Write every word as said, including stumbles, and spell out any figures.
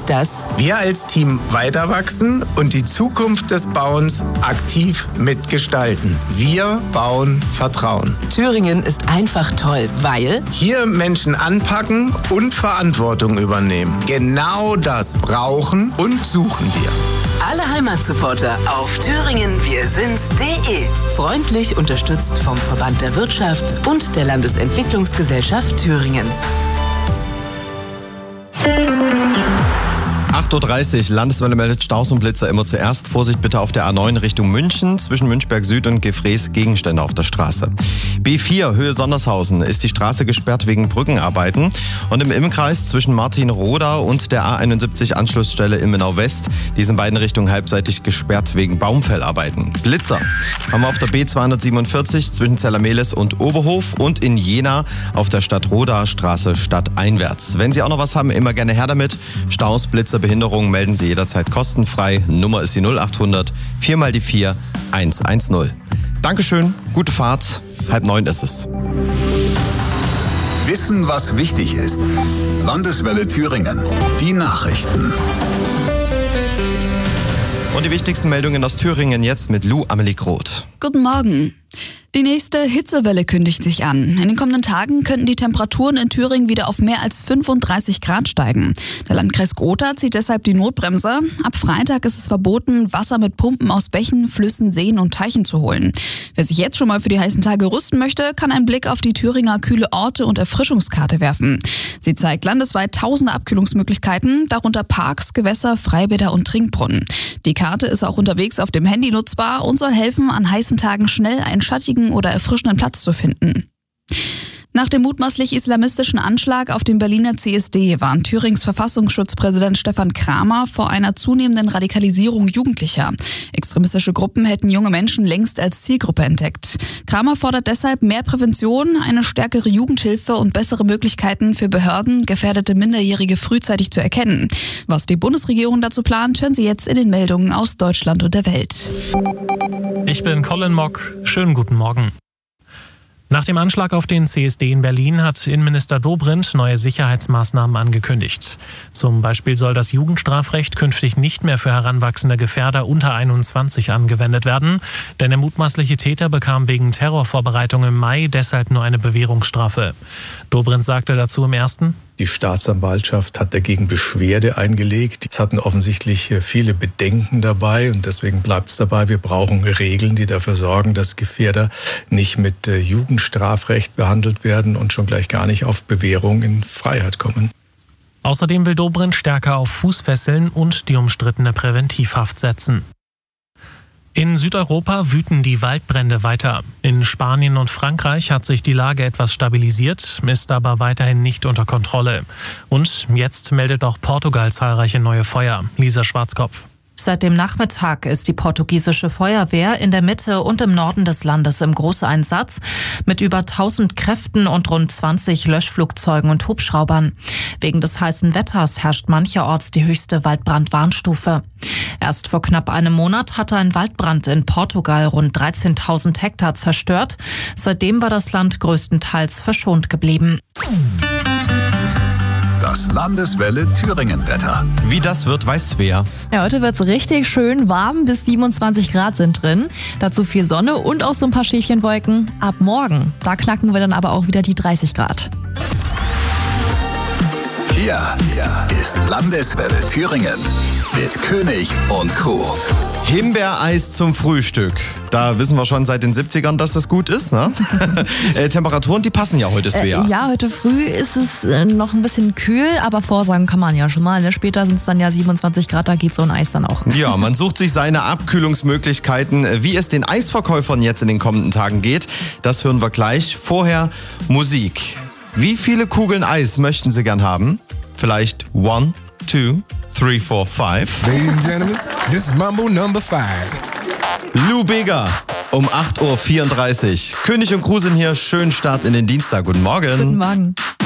dass wir als Team weiter wachsen und die Zukunft des Bauens aktiv mitgestalten. Wir bauen Vertrauen. Thüringen ist einfach toll, weil hier Menschen anpacken und Verantwortung übernehmen. Genau das brauchen und suchen wir. Alle Heimatsupporter auf thüringen wir sind's punkt de. Freundlich unterstützt vom Verband der Wirtschaft und der Landesentwicklungsgesellschaft Thüringens. acht Uhr dreißig, Landeswelle meldet Staus und Blitzer immer zuerst. Vorsicht bitte auf der A neun Richtung München, zwischen Münchberg Süd und Gefrees Gegenstände auf der Straße. B vier, Höhe Sondershausen, ist die Straße gesperrt wegen Brückenarbeiten. Und im Ilmenkreis zwischen Martinroda und der A einundsiebzig Anschlussstelle Ilmenau West, diesen beiden Richtungen halbseitig gesperrt wegen Baumfellarbeiten. Blitzer haben wir auf der B zweihundertsiebenundvierzig zwischen Zellermeles und Oberhof und in Jena auf der Stadtroda Straße stadteinwärts. Wenn Sie auch noch was haben, immer gerne her damit. Staus, Blitzer, Behinderungen melden Sie jederzeit kostenfrei. Nummer ist die null acht hundert vier mal die vier eins eins null. Dankeschön, gute Fahrt. Halb neun ist es. Wissen, was wichtig ist. Landeswelle Thüringen. Die Nachrichten. Und die wichtigsten Meldungen aus Thüringen jetzt mit Lou Amelie Groth. Guten Morgen. Die nächste Hitzewelle kündigt sich an. In den kommenden Tagen könnten die Temperaturen in Thüringen wieder auf mehr als fünfunddreißig Grad steigen. Der Landkreis Gotha zieht deshalb die Notbremse. Ab Freitag ist es verboten, Wasser mit Pumpen aus Bächen, Flüssen, Seen und Teichen zu holen. Wer sich jetzt schon mal für die heißen Tage rüsten möchte, kann einen Blick auf die Thüringer kühle Orte und Erfrischungskarte werfen. Sie zeigt landesweit tausende Abkühlungsmöglichkeiten, darunter Parks, Gewässer, Freibäder und Trinkbrunnen. Die Karte ist auch unterwegs auf dem Handy nutzbar und soll helfen, an heißen Tagen schnell einen schattigen oder erfrischenden Platz zu finden. Nach dem mutmaßlich islamistischen Anschlag auf dem Berliner C S D warnt Thürings Verfassungsschutzpräsident Stefan Kramer vor einer zunehmenden Radikalisierung Jugendlicher. Extremistische Gruppen hätten junge Menschen längst als Zielgruppe entdeckt. Kramer fordert deshalb mehr Prävention, eine stärkere Jugendhilfe und bessere Möglichkeiten für Behörden, gefährdete Minderjährige frühzeitig zu erkennen. Was die Bundesregierung dazu plant, hören Sie jetzt in den Meldungen aus Deutschland und der Welt. Ich bin Colin Mock. Schönen guten Morgen. Nach dem Anschlag auf den C S D in Berlin hat Innenminister Dobrindt neue Sicherheitsmaßnahmen angekündigt. Zum Beispiel soll das Jugendstrafrecht künftig nicht mehr für heranwachsende Gefährder unter einundzwanzig angewendet werden, denn der mutmaßliche Täter bekam wegen Terrorvorbereitung im Mai deshalb nur eine Bewährungsstrafe. Dobrindt sagte dazu im Ersten: Die Staatsanwaltschaft hat dagegen Beschwerde eingelegt. Es hatten offensichtlich viele Bedenken dabei und deswegen bleibt es dabei. Wir brauchen Regeln, die dafür sorgen, dass Gefährder nicht mit Jugendstrafrecht behandelt werden und schon gleich gar nicht auf Bewährung in Freiheit kommen. Außerdem will Dobrindt stärker auf Fußfesseln und die umstrittene Präventivhaft setzen. In Südeuropa wüten die Waldbrände weiter. In Spanien und Frankreich hat sich die Lage etwas stabilisiert, ist aber weiterhin nicht unter Kontrolle. Und jetzt meldet auch Portugal zahlreiche neue Feuer. Lisa Schwarzkopf. Seit dem Nachmittag ist die portugiesische Feuerwehr in der Mitte und im Norden des Landes im Großeinsatz mit über tausend Kräften und rund zwanzig Löschflugzeugen und Hubschraubern. Wegen des heißen Wetters herrscht mancherorts die höchste Waldbrandwarnstufe. Erst vor knapp einem Monat hatte ein Waldbrand in Portugal rund dreizehntausend Hektar zerstört. Seitdem war das Land größtenteils verschont geblieben. Das Landeswelle Thüringen-Wetter. Wie das wird, weiß wer. Ja, heute wird's richtig schön warm, bis siebenundzwanzig Grad sind drin. Dazu viel Sonne und auch so ein paar Schäfchenwolken. Ab morgen, da knacken wir dann aber auch wieder die dreißig Grad. Hier ist Landeswelle Thüringen mit König und Crew. Himbeereis zum Frühstück. Da wissen wir schon seit den siebzigern, dass das gut ist, ne? äh, Temperaturen, die passen ja heute, Svea. Äh, ja, heute früh ist es äh, noch ein bisschen kühl, aber vorsagen kann man ja schon mal. Ne? Später sind es dann ja siebenundzwanzig Grad, da geht so ein Eis dann auch. Ja, man sucht sich seine Abkühlungsmöglichkeiten. Wie es den Eisverkäufern jetzt in den kommenden Tagen geht, das hören wir gleich. Vorher Musik. Wie viele Kugeln Eis möchten Sie gern haben? Vielleicht one, two, three, four, five. Ladies and gentlemen, this is Mambo number five. Lou Bega um acht Uhr vierunddreißig. König und Crew sind hier. Schönen Start in den Dienstag. Guten Morgen. Guten Morgen.